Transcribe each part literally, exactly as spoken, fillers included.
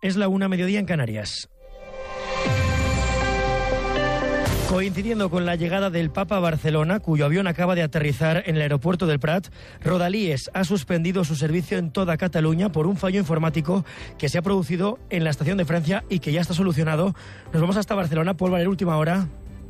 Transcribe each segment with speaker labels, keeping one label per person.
Speaker 1: Es la una, mediodía en Canarias. Coincidiendo con la llegada del Papa a Barcelona, cuyo avión acaba de aterrizar en el aeropuerto del Prat, Rodalies ha suspendido su servicio en toda Cataluña por un fallo informático que se ha producido en la estación de Francia y que ya está solucionado. Nos vamos hasta Barcelona. Paul Valer, última hora.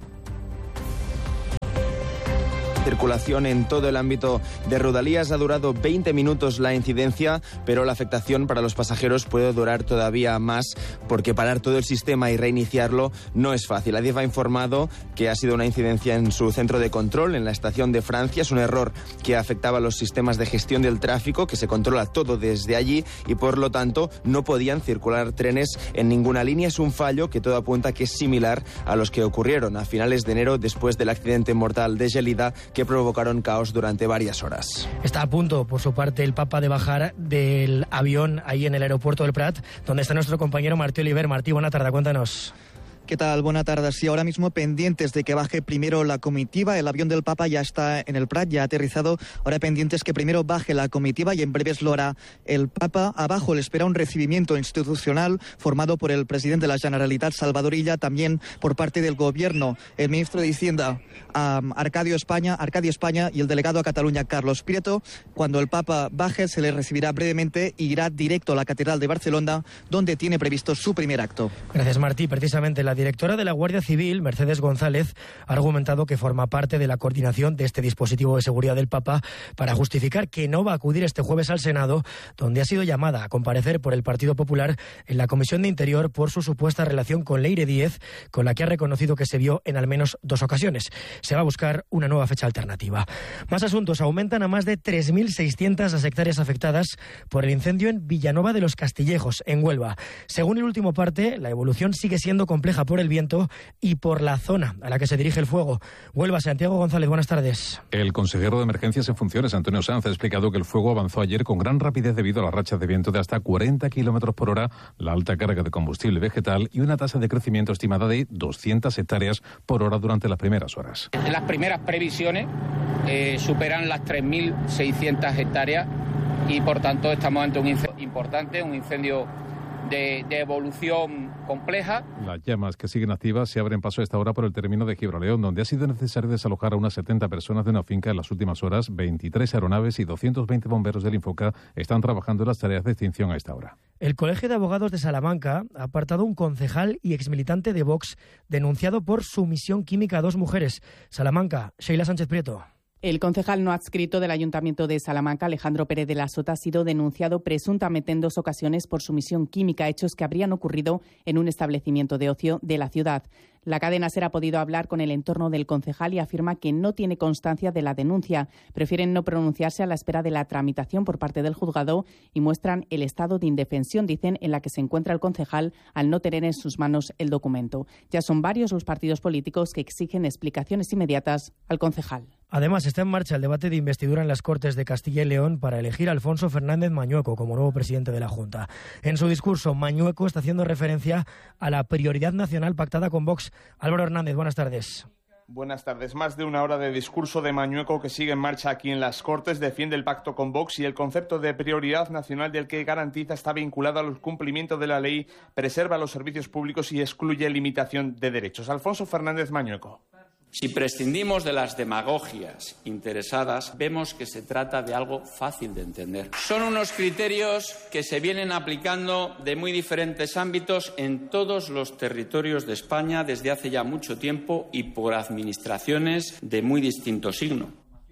Speaker 2: Circulación en todo el ámbito de Rodalies. Ha durado veinte minutos la incidencia, pero la afectación para los pasajeros puede durar todavía más, porque parar todo el sistema y reiniciarlo no es fácil. Adif ha informado que ha sido una incidencia en su centro de control, en la estación de Francia. Es un error que afectaba a los sistemas de gestión del tráfico, que se controla todo desde allí, y por lo tanto no podían circular trenes en ninguna línea. Es un fallo que todo apunta que es similar a los que ocurrieron a finales de enero después del accidente mortal de Gelida, que provocaron caos durante varias horas.
Speaker 1: Está a punto, por su parte, el Papa de bajar del avión ahí en el aeropuerto del Prat, donde está nuestro compañero Martí Oliver. Martí, buena tarde, cuéntanos.
Speaker 3: ¿Qué tal? Buena tarde. Sí, ahora mismo pendientes de que baje primero la comitiva. El avión del Papa ya está en el Prat, ya ha aterrizado. Ahora pendientes que primero baje la comitiva y en breves lo hará el Papa. Abajo le espera un recibimiento institucional formado por el presidente de la Generalitat, Salvador Illa, también por parte del Gobierno, el ministro de Hacienda, um, Arcadio España, Arcadio España y el delegado a Cataluña, Carlos Prieto. Cuando el Papa baje se le recibirá brevemente y irá directo a la Catedral de Barcelona, donde tiene previsto su primer acto.
Speaker 1: Gracias, Martí. Precisamente la La directora de la Guardia Civil, Mercedes González, ha argumentado que forma parte de la coordinación de este dispositivo de seguridad del Papa para justificar que no va a acudir este jueves al Senado, donde ha sido llamada a comparecer por el Partido Popular en la Comisión de Interior por su supuesta relación con Leire Díez, con la que ha reconocido que se vio en al menos dos ocasiones. Se va a buscar una nueva fecha alternativa. Más asuntos. Aumentan a más de tres mil seiscientas las hectáreas afectadas por el incendio en Villanueva de los Castillejos, en Huelva. Según el último parte, la evolución sigue siendo compleja por el viento y por la zona a la que se dirige el fuego. Huelva, Santiago González, buenas tardes.
Speaker 4: El consejero de Emergencias en Funciones, Antonio Sanz, ha explicado que el fuego avanzó ayer con gran rapidez debido a las rachas de viento de hasta cuarenta kilómetros por hora, la alta carga de combustible vegetal y una tasa de crecimiento estimada de doscientas hectáreas por hora durante las primeras horas.
Speaker 5: Las primeras previsiones eh, superan las tres mil seiscientas hectáreas y por tanto estamos ante un incendio importante, un incendio De, de evolución compleja.
Speaker 4: Las llamas que siguen activas se abren paso a esta hora por el término de Gibraleón, donde ha sido necesario desalojar a unas setenta personas de una finca en las últimas horas. veintitrés aeronaves y doscientos veinte bomberos del Infoca están trabajando en las tareas de extinción a esta hora.
Speaker 1: El Colegio de Abogados de Salamanca ha apartado un concejal y exmilitante de Vox denunciado por sumisión química a dos mujeres. Salamanca, Sheila Sánchez Prieto.
Speaker 6: El concejal no adscrito del Ayuntamiento de Salamanca, Alejandro Pérez de la Sota, ha sido denunciado presuntamente en dos ocasiones por sumisión química, hechos que habrían ocurrido en un establecimiento de ocio de la ciudad. La cadena SER ha podido hablar con el entorno del concejal y afirma que no tiene constancia de la denuncia. Prefieren no pronunciarse a la espera de la tramitación por parte del juzgado y muestran el estado de indefensión, dicen, en la que se encuentra el concejal al no tener en sus manos el documento. Ya son varios los partidos políticos que exigen explicaciones inmediatas al concejal.
Speaker 1: Además, está en marcha el debate de investidura en las Cortes de Castilla y León para elegir a Alfonso Fernández Mañueco como nuevo presidente de la Junta. En su discurso, Mañueco está haciendo referencia a la prioridad nacional pactada con Vox. Álvaro Hernández, buenas tardes.
Speaker 7: Buenas tardes. Más de una hora de discurso de Mañueco que sigue en marcha aquí en las Cortes. Defiende el pacto con Vox y el concepto de prioridad nacional del que garantiza está vinculado al cumplimiento de la ley, preserva los servicios públicos y excluye limitación de derechos. Alfonso Fernández Mañueco.
Speaker 8: Si prescindimos de las demagogias interesadas, vemos que se trata de algo fácil de entender. Son unos criterios que se vienen aplicando de muy diferentes ámbitos en todos los territorios de España desde hace ya mucho tiempo y por administraciones de muy distinto signo.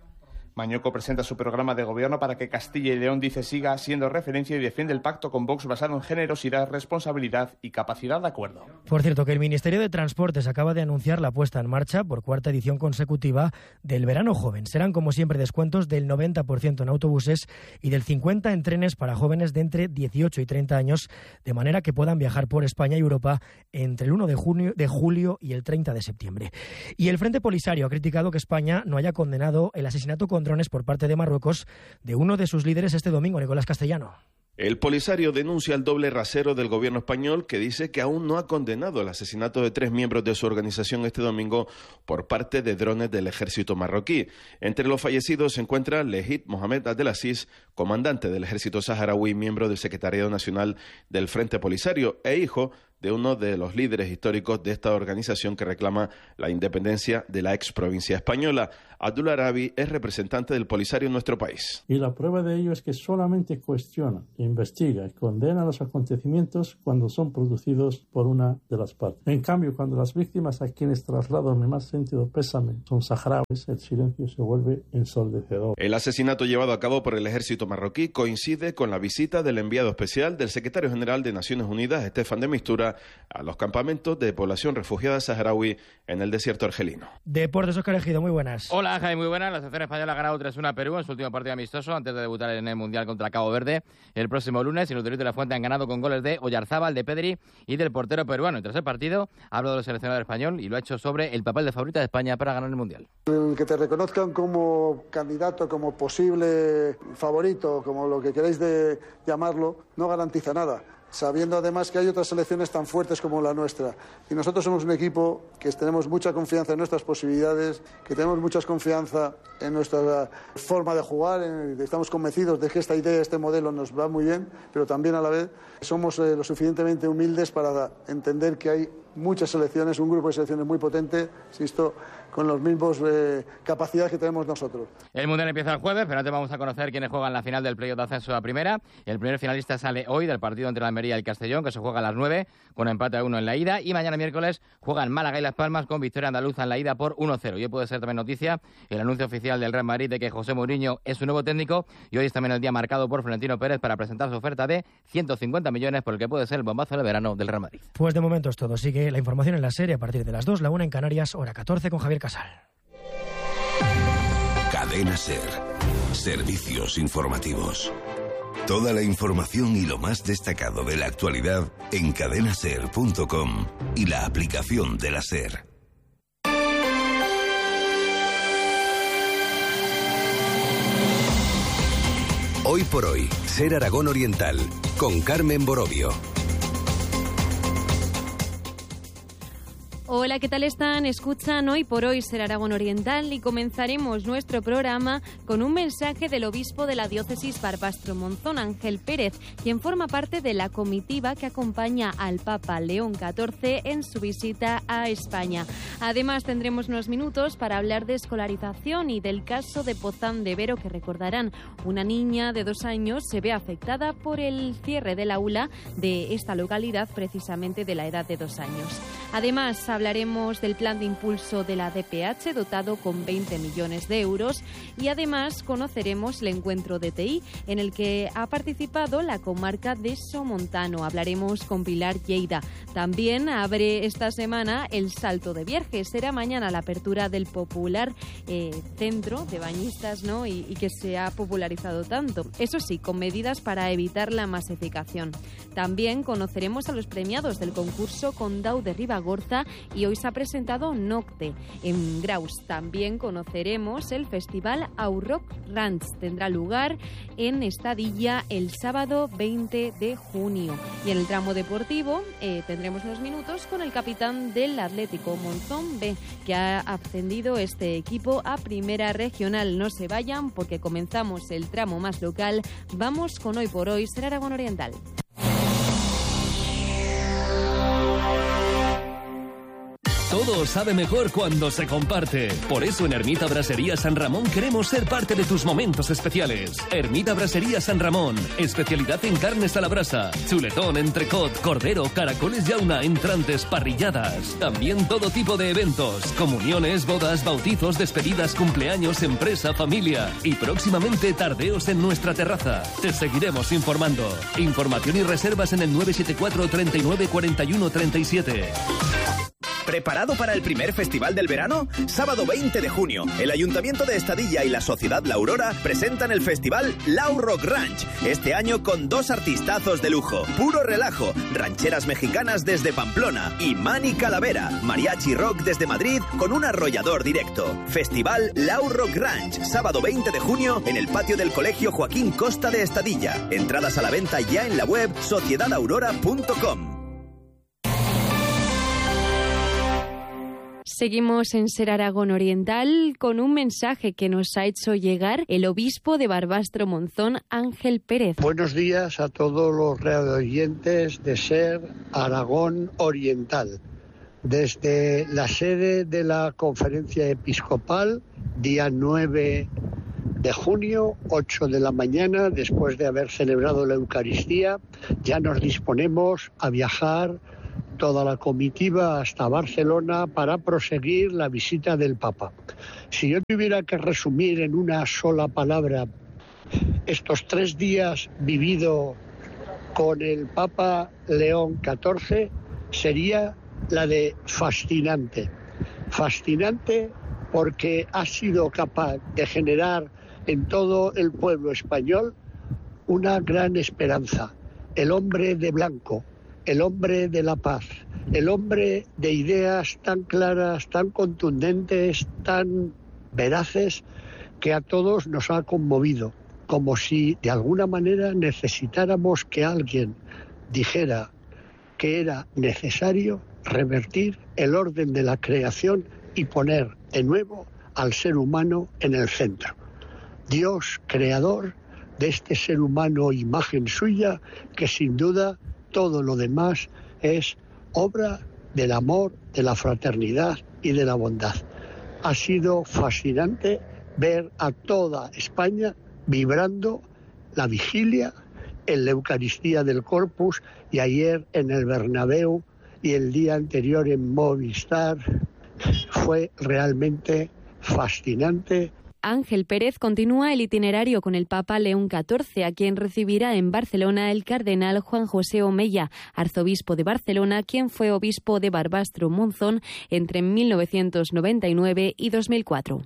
Speaker 7: Mañueco presenta su programa de gobierno para que Castilla y León, dice, siga siendo referencia y defiende el pacto con Vox basado en generosidad, responsabilidad y capacidad de acuerdo.
Speaker 1: Por cierto, que el Ministerio de Transportes acaba de anunciar la puesta en marcha por cuarta edición consecutiva del Verano Joven. Serán, como siempre, descuentos del noventa por ciento en autobuses y del cincuenta por ciento en trenes para jóvenes de entre dieciocho y treinta años, de manera que puedan viajar por España y Europa entre el uno de junio, de julio y el treinta de septiembre. Y el Frente Polisario ha criticado que España no haya condenado el asesinato con drones por parte de Marruecos de uno de sus líderes este domingo, Nicolás Castellano.
Speaker 9: El Polisario denuncia el doble rasero del gobierno español, que dice que aún no ha condenado el asesinato de tres miembros de su organización este domingo por parte de drones del ejército marroquí. Entre los fallecidos se encuentra Lehit Mohamed Abdelaziz, comandante del ejército saharaui, miembro del Secretariado Nacional del Frente Polisario e hijo de uno de los líderes históricos de esta organización que reclama la independencia de la ex provincia española. Abdul Arabi es representante del Polisario en nuestro país.
Speaker 10: Y la prueba de ello es que solamente cuestiona, investiga y condena los acontecimientos cuando son producidos por una de las partes. En cambio, cuando las víctimas a quienes traslado mi más sentido pésame son saharauis, el silencio se vuelve ensordecedor.
Speaker 9: El asesinato llevado a cabo por el ejército marroquí coincide con la visita del enviado especial del secretario general de Naciones Unidas, Estefan de Mistura, a los campamentos de población refugiada saharaui en el desierto argelino.
Speaker 1: Deportes, Óscar Ejido, muy buenas.
Speaker 11: Hola, Jaime, muy buenas. La selección española ha ganado tres uno a Perú en su último partido amistoso antes de debutar en el Mundial contra Cabo Verde el próximo lunes. Y los de la Fuente han ganado con goles de Oyarzábal, de Pedri y del portero peruano. Y tras el partido ha hablado el seleccionador español y lo ha hecho sobre el papel de favorita de España para ganar el Mundial.
Speaker 12: El que te reconozcan como candidato, como posible favorito, como lo que queréis de llamarlo, no garantiza nada, sabiendo además que hay otras selecciones tan fuertes como la nuestra. Y nosotros somos un equipo que tenemos mucha confianza en nuestras posibilidades, que tenemos mucha confianza en nuestra forma de jugar, en, estamos convencidos de que esta idea, este modelo nos va muy bien, pero también a la vez somos eh, lo suficientemente humildes para entender que hay muchas selecciones, un grupo de selecciones muy potente, insisto, con las mismas eh, capacidades que tenemos nosotros.
Speaker 11: El Mundial empieza el jueves, pero antes vamos a conocer quiénes juegan la final del playoff de ascenso a primera. El primer finalista sale hoy del partido entre la Almería y el Castellón, que se juega a las nueve, con empate a uno en la ida. Y mañana miércoles juegan Málaga y Las Palmas con victoria andaluza en la ida por uno cero. Y hoy puede ser también noticia el anuncio oficial del Real Madrid de que José Mourinho es su nuevo técnico. Y hoy es también el día marcado por Florentino Pérez para presentar su oferta de ciento cincuenta millones por el que puede ser el bombazo de verano del Real Madrid.
Speaker 1: Pues de momento es todo. Sigue la información en la serie a partir de las dos, la una en Canarias, hora catorce, con Javier Casal.
Speaker 13: Cadena SER. Servicios informativos. Toda la información y lo más destacado de la actualidad en cadena ser punto com y la aplicación de la SER. Hoy por hoy, SER Aragón Oriental, con Carmen Borovio.
Speaker 14: Hola, ¿qué tal están? Escuchan Hoy por Hoy SER Aragón Oriental y comenzaremos nuestro programa con un mensaje del obispo de la diócesis Barbastro-Monzón, Ángel Pérez, quien forma parte de la comitiva que acompaña al Papa León catorce en su visita a España. Además, tendremos unos minutos para hablar de escolarización y del caso de Pozán de Vero, que recordarán, una niña de dos años se ve afectada por el cierre del aula de esta localidad, precisamente de la edad de dos años. Además, hablaremos del plan de impulso de la D P H, dotado con veinte millones de euros, y además conoceremos el encuentro de T I, en el que ha participado la comarca de Somontano. Hablaremos con Pilar Lleida. También abre esta semana el Salto de Vierges. Será mañana la apertura del popular eh, centro de bañistas, ¿no? Y, y que se ha popularizado tanto. Eso sí, con medidas para evitar la masificación. También conoceremos a los premiados del concurso Condau de Ribagorza, y hoy se ha presentado Nocte en Graus. También conoceremos el festival Aurock Ranch. Tendrá lugar en Estadilla el sábado veinte de junio. Y en el tramo deportivo eh, tendremos unos minutos con el capitán del Atlético Monzón B, que ha ascendido este equipo a Primera Regional. No se vayan porque comenzamos el tramo más local. Vamos con Hoy por Hoy SER Aragón Oriental.
Speaker 15: Todo sabe mejor cuando se comparte. Por eso en Ermita Brasería San Ramón queremos ser parte de tus momentos especiales. Ermita Brasería San Ramón, especialidad en carnes a la brasa, chuletón, entrecot, cordero, caracoles yauna, entrantes, parrilladas. También todo tipo de eventos, comuniones, bodas, bautizos, despedidas, cumpleaños, empresa, familia. Y próximamente tardeos en nuestra terraza. Te seguiremos informando. Información y reservas en el nueve siete cuatro, treinta y nueve, cuarenta y uno, treinta y siete.
Speaker 16: ¿Preparado para el primer festival del verano? Sábado veinte de junio, el Ayuntamiento de Estadilla y la Sociedad La Aurora presentan el festival Lau Rock Ranch, este año con dos artistazos de lujo, Puro Relajo, rancheras mexicanas desde Pamplona y Manny Calavera, mariachi rock desde Madrid con un arrollador directo. Festival Lau Rock Ranch, sábado veinte de junio en el patio del Colegio Joaquín Costa de Estadilla. Entradas a la venta ya en la web sociedad aurora punto com.
Speaker 14: Seguimos en Ser Aragón Oriental con un mensaje que nos ha hecho llegar el obispo de Barbastro Monzón, Ángel Pérez.
Speaker 17: Buenos días a todos los radioyentes de Ser Aragón Oriental. Desde la sede de la Conferencia Episcopal, día nueve de junio, ocho de la mañana, después de haber celebrado la Eucaristía, ya nos disponemos a viajar toda la comitiva hasta Barcelona para proseguir la visita del Papa. Si yo tuviera que resumir en una sola palabra estos tres días vivido con el Papa León catorce, sería la de fascinante. Fascinante porque ha sido capaz de generar en todo el pueblo español una gran esperanza. El hombre de blanco, el hombre de la paz, el hombre de ideas tan claras, tan contundentes, tan veraces, que a todos nos ha conmovido, como si de alguna manera necesitáramos que alguien dijera que era necesario revertir el orden de la creación y poner de nuevo al ser humano en el centro. Dios, creador de este ser humano, imagen suya, que sin duda todo lo demás es obra del amor, de la fraternidad y de la bondad. Ha sido fascinante ver a toda España vibrando la vigilia en la Eucaristía del Corpus y ayer en el Bernabéu y el día anterior en Movistar. Fue realmente fascinante.
Speaker 14: Ángel Pérez continúa el itinerario con el Papa León catorce, a quien recibirá en Barcelona el cardenal Juan José Omeya, arzobispo de Barcelona, quien fue obispo de Barbastro Monzón entre mil novecientos noventa y nueve y dos mil cuatro.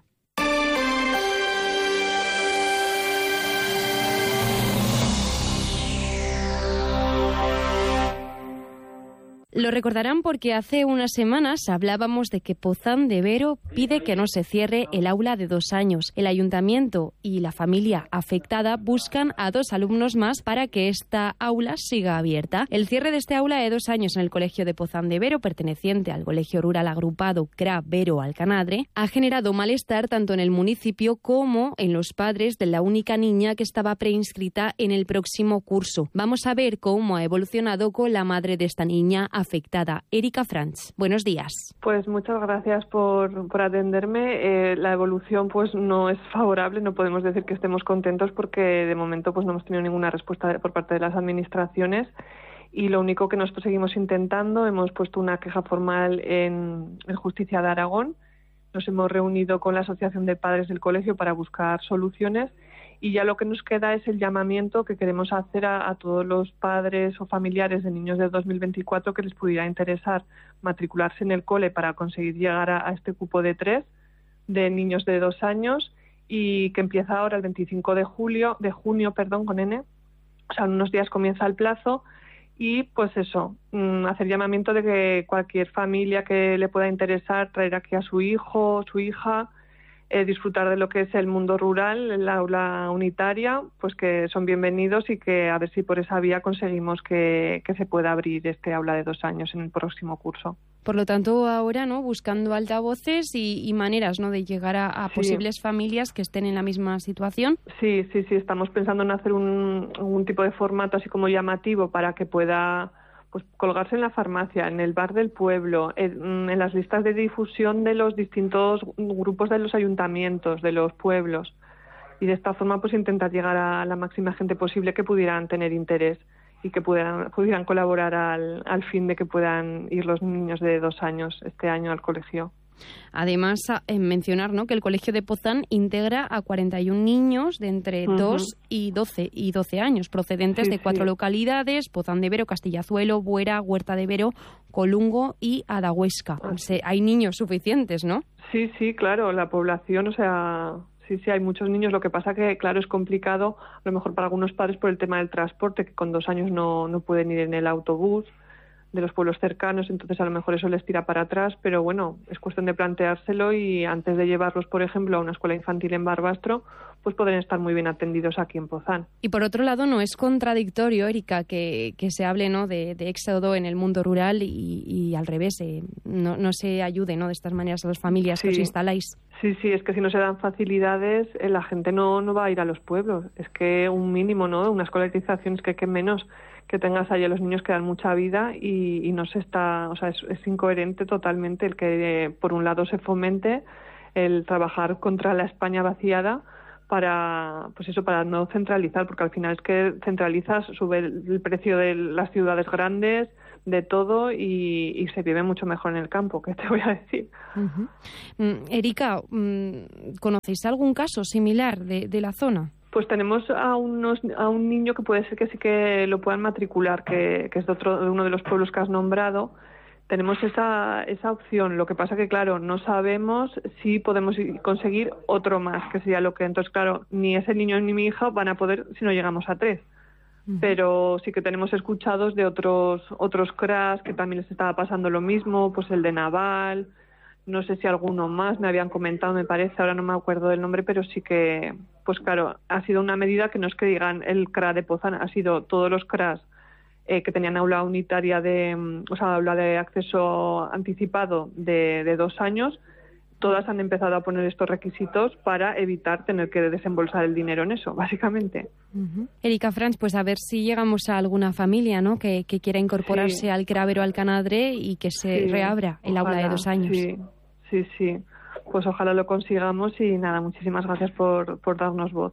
Speaker 14: Lo recordarán porque hace unas semanas hablábamos de que Pozán de Vero pide que no se cierre el aula de dos años. El ayuntamiento y la familia afectada buscan a dos alumnos más para que esta aula siga abierta. El cierre de este aula de dos años en el colegio de Pozán de Vero, perteneciente al colegio rural agrupado C R A Vero Alcanadre, ha generado malestar tanto en el municipio como en los padres de la única niña que estaba preinscrita en el próximo curso. Vamos a ver cómo ha evolucionado con la madre de esta niña afectada, Erika Franz. Buenos días.
Speaker 18: Pues muchas gracias por, por atenderme. Eh, la evolución pues no es favorable, no podemos decir que estemos contentos porque de momento pues no hemos tenido ninguna respuesta por parte de las administraciones y lo único que nosotros seguimos intentando, hemos puesto una queja formal en, en Justicia de Aragón, nos hemos reunido con la Asociación de Padres del Colegio para buscar soluciones y ya lo que nos queda es el llamamiento que queremos hacer a, a todos los padres o familiares de niños de dos mil veinticuatro que les pudiera interesar matricularse en el cole para conseguir llegar a, a este cupo de tres de niños de dos años y que empieza ahora el veinticinco de julio, de junio, perdón, con N, o sea, en unos días comienza el plazo y pues eso, hacer llamamiento de que cualquier familia que le pueda interesar traer aquí a su hijo o su hija, Eh, disfrutar de lo que es el mundo rural, el aula unitaria, pues que son bienvenidos y que a ver si por esa vía conseguimos que, que se pueda abrir este aula de dos años en el próximo curso.
Speaker 14: Por lo tanto, ahora, ¿no?, buscando altavoces y, y maneras, ¿no?, de llegar a, a sí. posibles familias que estén en la misma situación.
Speaker 18: Sí, sí, sí, estamos pensando en hacer un, un tipo de formato así como llamativo para que pueda pues colgarse en la farmacia, en el bar del pueblo, en, en las listas de difusión de los distintos grupos de los ayuntamientos, de los pueblos. Y de esta forma pues intentar llegar a la máxima gente posible que pudieran tener interés y que pudieran, pudieran colaborar al, al fin de que puedan ir los niños de dos años este año al colegio.
Speaker 14: Además, en mencionar, ¿no?, que el Colegio de Pozán integra a cuarenta y un niños de entre uh-huh. dos y doce años, procedentes sí, de cuatro sí. localidades: Pozán de Vero, Castillazuelo, Buera, Huerta de Vero, Colungo y Adahuesca. O sea, hay niños suficientes, ¿no?
Speaker 18: Sí, sí, claro, la población, o sea... Sí, sí, hay muchos niños. Lo que pasa que, claro, es complicado, a lo mejor para algunos padres, por el tema del transporte, que con dos años no, no pueden ir en el autobús de los pueblos cercanos, entonces a lo mejor eso les tira para atrás, pero bueno, es cuestión de planteárselo y antes de llevarlos, por ejemplo, a una escuela infantil en Barbastro, pues podrían estar muy bien atendidos aquí en Pozán.
Speaker 14: Y por otro lado, no es contradictorio, Erika, que, que se hable, ¿no?, de, de éxodo en el mundo rural y, y al revés, eh, no, no se ayude, ¿no?, de estas maneras a las familias sí. que os instaláis.
Speaker 18: Sí, sí, es que si no se dan facilidades, eh, la gente no, no va a ir a los pueblos. Es que un mínimo, ¿no?, una escolarización, es que, que menos que tengas allí a los niños que dan mucha vida y, y no se está, o sea, es, es incoherente totalmente el que eh, por un lado se fomente el trabajar contra la España vaciada para, pues eso, para no centralizar, porque al final es que centralizas, sube el, el precio de las ciudades grandes, de todo, y, y se vive mucho mejor en el campo, ¿qué te voy a decir?
Speaker 14: Uh-huh. Mm, Erika, ¿conocéis algún caso similar de, de la zona?
Speaker 18: Pues tenemos a unos a un niño que puede ser que sí que lo puedan matricular, que, que es de otro de uno de los pueblos que has nombrado. Tenemos esa esa opción. Lo que pasa que, claro, no sabemos si podemos conseguir otro más, que sería lo que... Entonces, claro, ni ese niño ni mi hija van a poder si no llegamos a tres. Uh-huh. Pero sí que tenemos escuchados de otros otros C R A S que también les estaba pasando lo mismo, pues el de Naval... No sé si alguno más me habían comentado, me parece, ahora no me acuerdo del nombre, pero sí que, pues claro, ha sido una medida que no es que digan el C R A de Pozán, ha sido todos los C R A S eh, que tenían aula unitaria de, o sea, aula de acceso anticipado de, de dos años, todas han empezado a poner estos requisitos para evitar tener que desembolsar el dinero en eso, básicamente.
Speaker 14: Uh-huh. Erika Franz, pues a ver si llegamos a alguna familia, ¿no?, que, que quiera incorporarse sí. al C R A Vero Alcanadre y que se sí, reabra el ojalá, aula de dos años.
Speaker 18: Sí. Sí, sí, pues ojalá lo consigamos y nada, muchísimas gracias por, por darnos voz.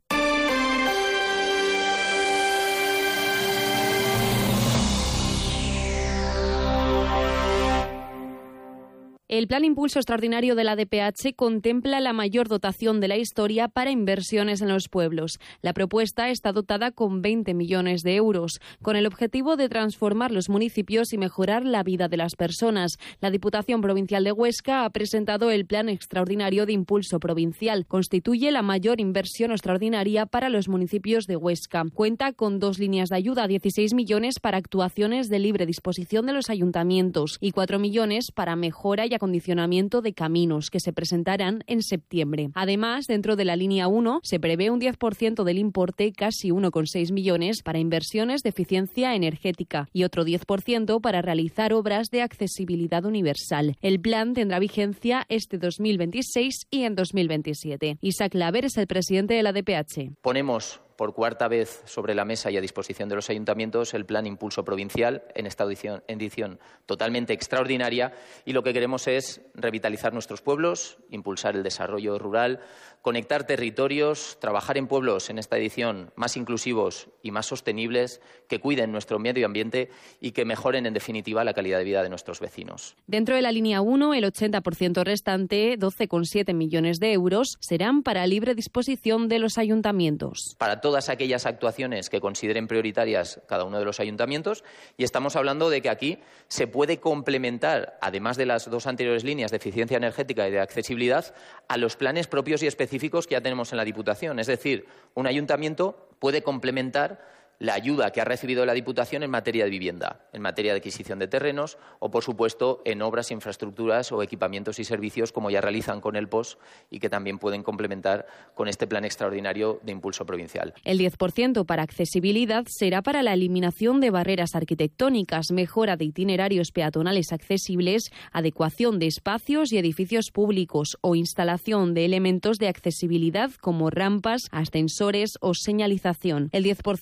Speaker 14: El Plan Impulso Extraordinario de la D P H contempla la mayor dotación de la historia para inversiones en los pueblos. La propuesta está dotada con veinte millones de euros, con el objetivo de transformar los municipios y mejorar la vida de las personas. La Diputación Provincial de Huesca ha presentado el Plan Extraordinario de Impulso Provincial. Constituye la mayor inversión extraordinaria para los municipios de Huesca. Cuenta con dos líneas de ayuda, dieciséis millones para actuaciones de libre disposición de los ayuntamientos y cuatro millones para mejora y acondicionamiento de caminos, que se presentarán en septiembre. Además, dentro de la línea uno se prevé un diez por ciento del importe, casi uno coma seis millones, para inversiones de eficiencia energética y otro diez por ciento para realizar obras de accesibilidad universal. El plan tendrá vigencia este dos mil veintiséis y en dos mil veintisiete. Isaac Laver es el presidente de la D P H.
Speaker 19: Ponemos por cuarta vez sobre la mesa y a disposición de los ayuntamientos el Plan Impulso Provincial en esta edición, edición totalmente extraordinaria, y lo que queremos es revitalizar nuestros pueblos, impulsar el desarrollo rural, conectar territorios, trabajar en pueblos en esta edición más inclusivos y más sostenibles, que cuiden nuestro medio ambiente y que mejoren en definitiva la calidad de vida de nuestros vecinos.
Speaker 14: Dentro de la línea uno, el ochenta por ciento restante, doce coma siete millones de euros, serán para libre disposición de los ayuntamientos.
Speaker 19: Para todas aquellas actuaciones que consideren prioritarias cada uno de los ayuntamientos, y estamos hablando de que aquí se puede complementar, además de las dos anteriores líneas de eficiencia energética y de accesibilidad, a los planes propios y específicos que ya tenemos en la Diputación. Es decir, un ayuntamiento puede complementar la ayuda que ha recibido la Diputación en materia de vivienda, en materia de adquisición de terrenos o, por supuesto, en obras, infraestructuras o equipamientos y servicios como ya realizan con el P O S y que también pueden complementar con este Plan Extraordinario de Impulso Provincial.
Speaker 14: El diez por ciento para accesibilidad será para la eliminación de barreras arquitectónicas, mejora de itinerarios peatonales accesibles, adecuación de espacios y edificios públicos o instalación de elementos de accesibilidad como rampas, ascensores o señalización. El diez por ciento para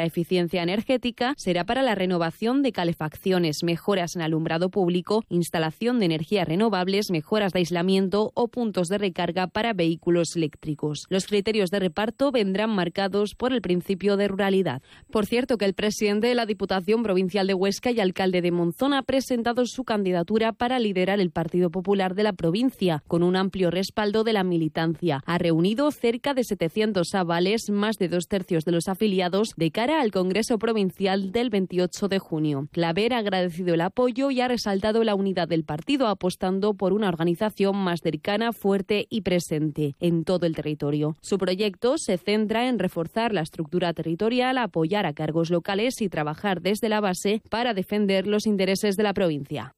Speaker 14: eficiencia energética será para la renovación de calefacciones, mejoras en alumbrado público, instalación de energías renovables, mejoras de aislamiento o puntos de recarga para vehículos eléctricos. Los criterios de reparto vendrán marcados por el principio de ruralidad. Por cierto, que el presidente de la Diputación Provincial de Huesca y alcalde de Monzón ha presentado su candidatura para liderar el Partido Popular de la provincia, con un amplio respaldo de la militancia. Ha reunido cerca de setecientos avales, más de dos tercios de los afiliados, de cara al Congreso Provincial del veintiocho de junio. Claver ha agradecido el apoyo y ha resaltado la unidad del partido, apostando por una organización más cercana, fuerte y presente en todo el territorio. Su proyecto se centra en reforzar la estructura territorial, apoyar a cargos locales y trabajar desde la base para defender los intereses de la provincia.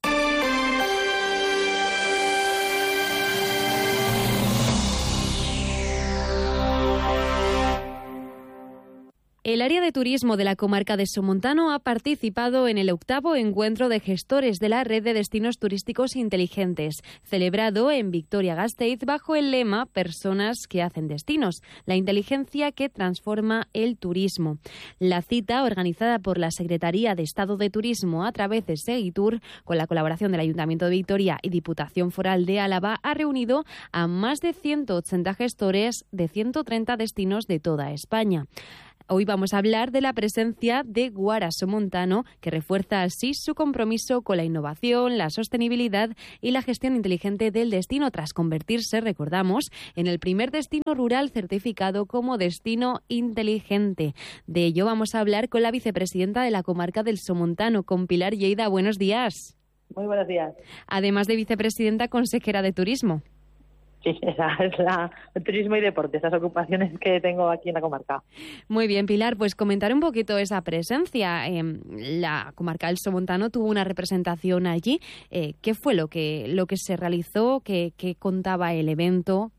Speaker 14: El área de turismo de la comarca de Somontano ha participado en el octavo encuentro de gestores de la red de destinos turísticos inteligentes, celebrado en Vitoria-Gasteiz bajo el lema Personas que hacen destinos, la inteligencia que transforma el turismo. La cita, organizada por la Secretaría de Estado de Turismo a través de Segitur, con la colaboración del Ayuntamiento de Vitoria y Diputación Foral de Álava, ha reunido a más de ciento ochenta gestores de ciento treinta destinos de toda España. Hoy vamos a hablar de la presencia de Guara Somontano, que refuerza así su compromiso con la innovación, la sostenibilidad y la gestión inteligente del destino, tras convertirse, recordamos, en el primer destino rural certificado como destino inteligente. De ello vamos a hablar con la vicepresidenta de la comarca del Somontano, con Pilar Lleida. Buenos días.
Speaker 20: Muy buenos días.
Speaker 14: Además de vicepresidenta, consejera de Turismo.
Speaker 20: Sí, esa es la el turismo y deporte, esas ocupaciones que tengo aquí en la comarca.
Speaker 14: Muy bien, Pilar, pues comentar un poquito esa presencia. Eh, la comarca del Somontano tuvo una representación allí. Eh, ¿Qué fue lo que lo que se realizó? ¿Qué, qué contaba el evento?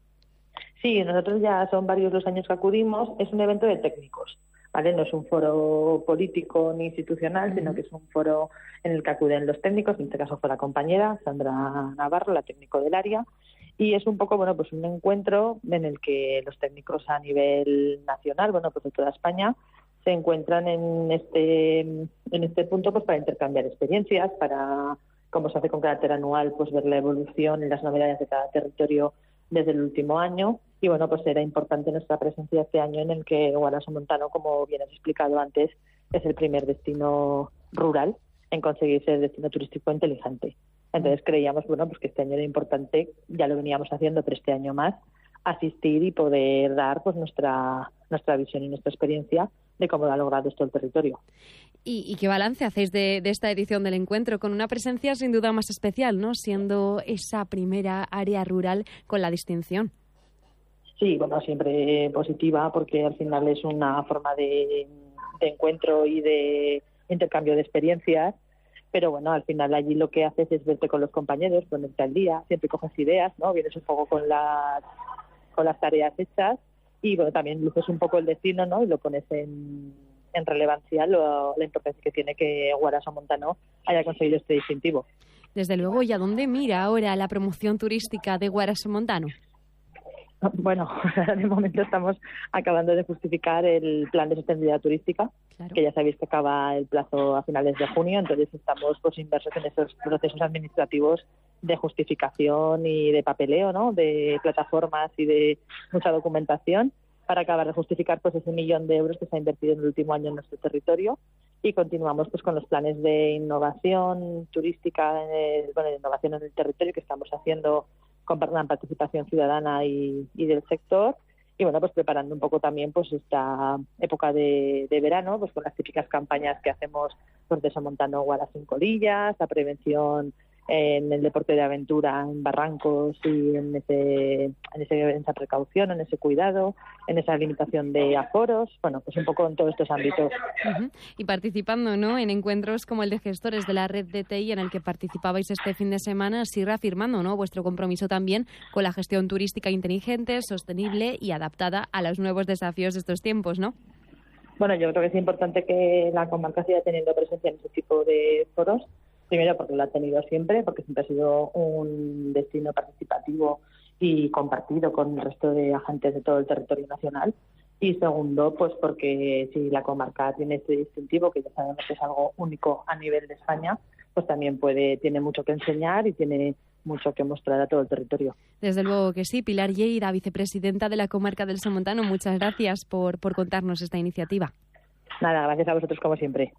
Speaker 20: Sí, nosotros ya son varios los años que acudimos. Es un evento de técnicos, ¿vale? No es un foro político ni institucional, uh-huh. sino que es un foro en el que acuden los técnicos. En este caso fue la compañera Sandra Navarro, la técnico del área. Y es un poco, bueno, pues un encuentro en el que los técnicos a nivel nacional, bueno, pues de toda España, se encuentran en este en este punto pues para intercambiar experiencias, para, como se hace con carácter anual, pues ver la evolución y las novedades de cada territorio desde el último año. Y bueno, pues era importante nuestra presencia este año en el que Guara Somontano, como bien has explicado antes, es el primer destino rural en conseguir ser destino turístico inteligente. Entonces creíamos, bueno, pues que este año era importante, ya lo veníamos haciendo, pero este año más, asistir y poder dar pues nuestra nuestra visión y nuestra experiencia de cómo lo ha logrado esto el territorio.
Speaker 14: ¿Y, y qué balance hacéis de, de esta edición del encuentro? Con una presencia sin duda más especial, ¿no? Siendo esa primera área rural con la distinción.
Speaker 20: Sí, bueno, siempre positiva, porque al final es una forma de, de encuentro y de intercambio de experiencias. Pero bueno, al final allí lo que haces es verte con los compañeros, ponerte al día, siempre coges ideas, ¿no? Vienes un poco con las con las tareas hechas y bueno, también luces un poco el destino, ¿no? Y lo pones en, en relevancia lo, la importancia que tiene que Guara Somontano haya conseguido este distintivo.
Speaker 14: Desde luego, ¿y a dónde mira ahora la promoción turística de Guara Somontano?
Speaker 20: Bueno, de momento estamos acabando de justificar el plan de sostenibilidad turística, claro. que ya sabéis que acaba el plazo a finales de junio, entonces estamos pues inmersos en esos procesos administrativos de justificación y de papeleo, ¿no? De plataformas y de mucha documentación para acabar de justificar pues ese millón de euros que se ha invertido en el último año en nuestro territorio, y continuamos pues con los planes de innovación turística, en el, bueno, de innovación en el territorio que estamos haciendo con gran participación ciudadana y, y del sector, y bueno, pues preparando un poco también pues esta época de, de verano, pues con las típicas campañas que hacemos pues de Somontano Guara sin colillas, la prevención en el deporte de aventura en barrancos y en ese, en, ese, en esa precaución, en ese cuidado, en esa limitación de aforos, bueno, pues un poco en todos estos ámbitos.
Speaker 14: Uh-huh. Y participando, ¿no?, en encuentros como el de gestores de la red de T I en el que participabais este fin de semana, así reafirmando, ¿no?, vuestro compromiso también con la gestión turística inteligente, sostenible y adaptada a los nuevos desafíos de estos tiempos, ¿no?
Speaker 20: Bueno, yo creo que es importante que la comarca siga teniendo presencia en ese tipo de foros. Primero porque lo ha tenido siempre, porque siempre ha sido un destino participativo y compartido con el resto de agentes de todo el territorio nacional. Y segundo, pues porque si la comarca tiene este distintivo, que ya sabemos que es algo único a nivel de España, pues también puede tiene mucho que enseñar y tiene mucho que mostrar a todo el territorio.
Speaker 14: Desde luego que sí. Pilar Lleida, vicepresidenta de la comarca del Somontano, muchas gracias por, por contarnos esta iniciativa.
Speaker 20: Nada, gracias a vosotros como siempre.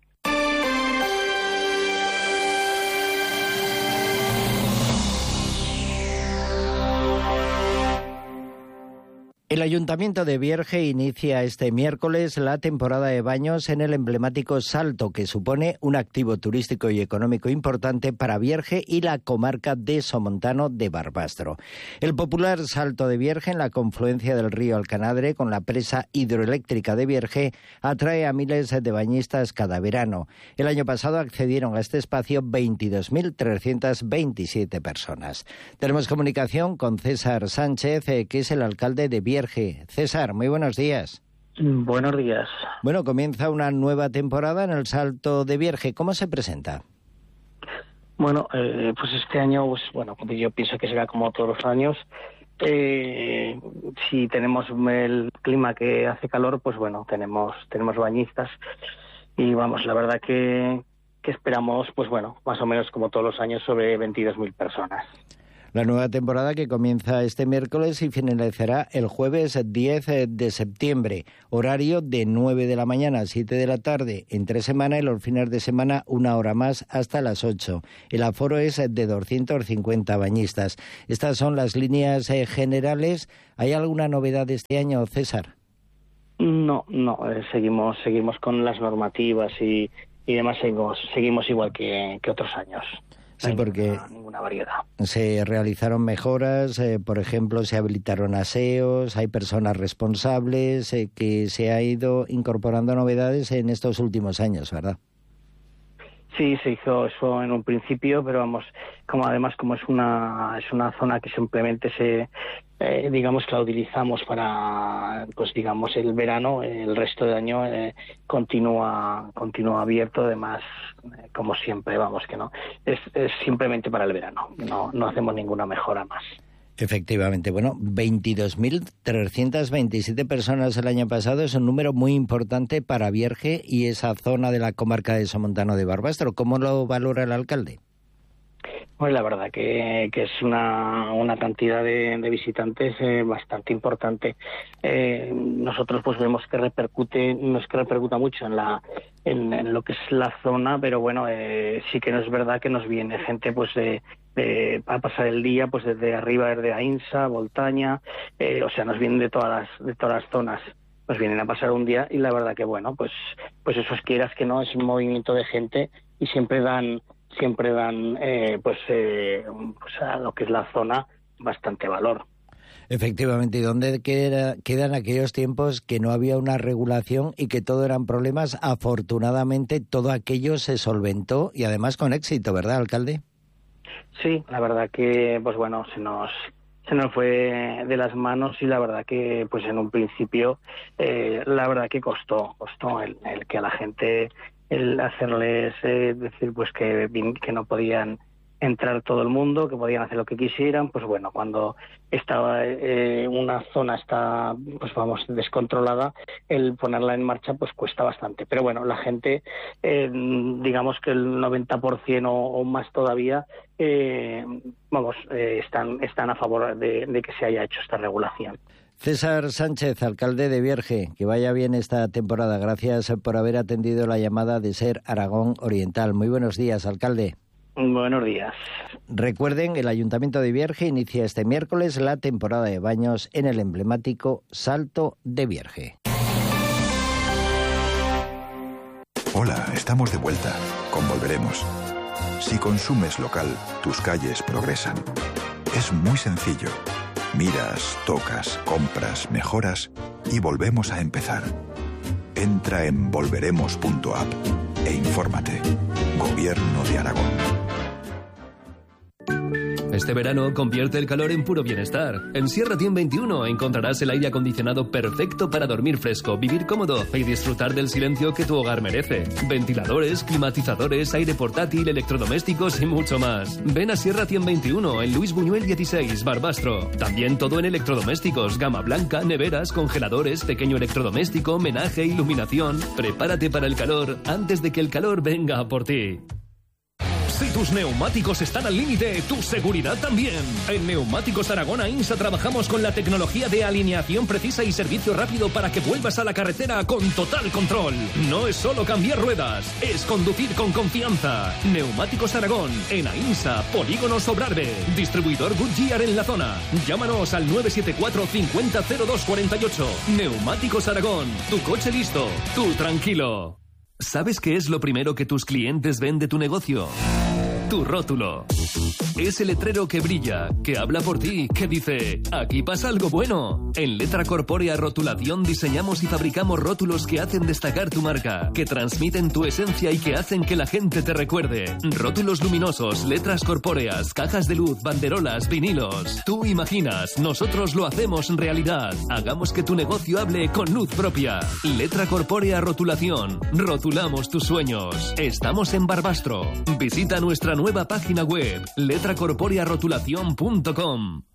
Speaker 21: El Ayuntamiento de Bierge inicia este miércoles la temporada de baños en el emblemático Salto, que supone un activo turístico y económico importante para Bierge y la comarca de Somontano de Barbastro. El popular Salto de Bierge, en la confluencia del río Alcanadre con la presa hidroeléctrica de Bierge, atrae a miles de bañistas cada verano. El año pasado accedieron a este espacio veintidós mil trescientas veintisiete personas. Tenemos comunicación con César Sánchez, eh, que es el alcalde de Bierge. César, muy buenos días.
Speaker 22: Buenos días.
Speaker 21: Bueno, comienza una nueva temporada en el Salto de Bierge. ¿Cómo se presenta?
Speaker 22: Bueno, eh, pues este año, pues bueno, yo pienso que será como todos los años. Eh, si tenemos el clima que hace calor, pues bueno, tenemos tenemos bañistas y vamos, la verdad que, que esperamos, pues bueno, más o menos como todos los años, sobre veintidós mil personas.
Speaker 21: La nueva temporada que comienza este miércoles y finalizará el jueves diez de septiembre. Horario de nueve de la mañana a siete de la tarde entre semana y los fines de semana una hora más hasta las ocho. El aforo es de doscientos cincuenta bañistas. Estas son las líneas eh, generales. ¿Hay alguna novedad este año, César?
Speaker 22: No, no. Eh, seguimos seguimos con las normativas y, y demás. Seguimos, seguimos igual que, que otros años.
Speaker 21: Sí, porque
Speaker 22: ninguna, ninguna variedad.
Speaker 21: Se realizaron mejoras, eh, por ejemplo, se habilitaron aseos, hay personas responsables, eh, que se ha ido incorporando novedades en estos últimos años, ¿verdad?
Speaker 22: Sí, se hizo eso en un principio, pero vamos, como además como es una es una zona que simplemente se eh, digamos que la utilizamos para, pues digamos, el verano, el resto del año eh, continúa continúa abierto, además eh, como siempre, vamos, que no es, es simplemente para el verano, no no hacemos ninguna mejora más.
Speaker 21: Efectivamente, bueno, veintidós mil trescientas veintisiete personas el año pasado es un número muy importante para Bierge y esa zona de la comarca de Somontano de Barbastro. ¿Cómo lo valora el alcalde?
Speaker 22: Pues la verdad que, que es una, una cantidad de, de visitantes eh, bastante importante. Eh, nosotros pues vemos que repercute, no es que repercuta mucho en la en, en lo que es la zona, pero bueno, eh, sí que no es verdad que nos viene gente pues de, de a pasar el día pues desde arriba, desde Ainsa, Voltaña, eh, o sea, nos vienen de todas las de todas las zonas. Nos vienen a pasar un día y la verdad que bueno, pues pues eso quieras que no, es un movimiento de gente y siempre dan siempre dan eh, pues, eh, pues a lo que es la zona bastante valor.
Speaker 21: Efectivamente, ¿y dónde queda, quedan aquellos tiempos que no había una regulación y que todo eran problemas? Afortunadamente todo aquello se solventó y además con éxito, ¿verdad, alcalde?
Speaker 22: Sí, la verdad que pues bueno, se nos se nos fue de las manos y la verdad que pues en un principio eh, la verdad que costó, costó el, el que a la gente el hacerles eh, decir pues que, que no podían entrar todo el mundo, que podían hacer lo que quisieran, pues bueno, cuando estaba eh, una zona está pues vamos descontrolada, el ponerla en marcha pues cuesta bastante, pero bueno, la gente eh, digamos que el noventa por ciento o, o más todavía eh, vamos eh, están están a favor de, de que se haya hecho esta regulación.
Speaker 21: César Sánchez, alcalde de Bierge, que vaya bien esta temporada. Gracias por haber atendido la llamada de SER Aragón Oriental. Muy buenos días, alcalde.
Speaker 22: Buenos días.
Speaker 21: Recuerden, el Ayuntamiento de Bierge inicia este miércoles la temporada de baños en el emblemático Salto de Bierge.
Speaker 23: Hola, estamos de vuelta. Con Volveremos. Si consumes local, tus calles progresan. Es muy sencillo. Miras, tocas, compras, mejoras y volvemos a empezar. Entra en volveremos punto app e infórmate. Gobierno de Aragón.
Speaker 15: Este verano convierte el calor en puro bienestar. En Sierra Tien veintiuno encontrarás el aire acondicionado perfecto para dormir fresco, vivir cómodo y disfrutar del silencio que tu hogar merece. Ventiladores, climatizadores, aire portátil, electrodomésticos y mucho más. Ven a Sierra Tien veintiuno en Luis Buñuel dieciséis, Barbastro. También todo en electrodomésticos, gama blanca, neveras, congeladores, pequeño electrodoméstico, menaje, iluminación. Prepárate para el calor antes de que el calor venga a por ti. Si tus neumáticos están al límite, tu seguridad también. En Neumáticos Aragón AINSA trabajamos con la tecnología de alineación precisa y servicio rápido para que vuelvas a la carretera con total control. No es solo cambiar ruedas, es conducir con confianza. Neumáticos Aragón, en AINSA, Polígono Sobrarbe. Distribuidor Goodyear en la zona. Llámanos al nueve siete cuatro cincuenta cero dos cuarenta y ocho. Neumáticos Aragón, tu coche listo, tú tranquilo. ¿Sabes qué es lo primero que tus clientes ven de tu negocio? Tu rótulo. Ese letrero que brilla, que habla por ti, que dice, aquí pasa algo bueno. En Letra Corpórea Rotulación diseñamos y fabricamos rótulos que hacen destacar tu marca, que transmiten tu esencia y que hacen que la gente te recuerde. Rótulos luminosos, letras corpóreas, cajas de luz, banderolas, vinilos. Tú imaginas, nosotros lo hacemos realidad. Hagamos que tu negocio hable con luz propia. Letra Corpórea Rotulación. Rotulamos tus sueños. Estamos en Barbastro. Visita nuestra nueva página web, letra corpórea rotulación punto com.